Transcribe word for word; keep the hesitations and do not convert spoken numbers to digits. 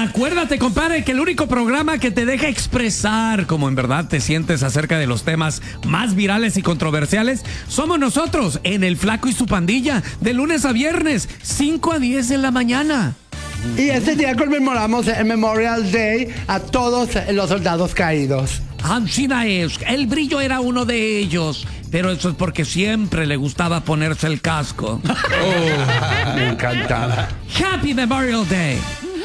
acuérdate, compadre, que el único programa que te deja expresar como en verdad te sientes acerca de los temas más virales y controversiales somos nosotros, en El Flaco y su Pandilla, de lunes a viernes, cinco a diez de la mañana. Y este día conmemoramos el Memorial Day a todos los soldados caídos. China es, el Brillo era uno de ellos, pero eso es porque siempre le gustaba ponerse el casco. Oh, me encantaba. Happy Memorial Day.